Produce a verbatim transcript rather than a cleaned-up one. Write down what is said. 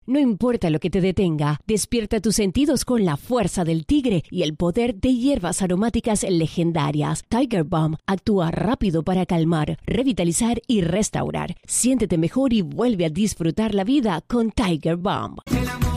No importa lo que te detenga, despierta tus sentidos con la fuerza del tigre y el poder de hierbas aromáticas legendarias. Tiger Balm actúa rápido para calmar, revitalizar y restaurar. Siéntete mejor y vuelve a disfrutar la vida con Tiger Balm. El amor